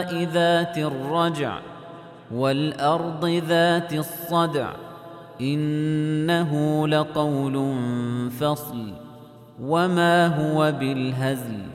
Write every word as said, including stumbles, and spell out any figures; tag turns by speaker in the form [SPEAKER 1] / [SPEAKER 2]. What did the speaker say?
[SPEAKER 1] ذات الرجع والأرض ذات الصدع إنه لقول فصل وما هو بالهزل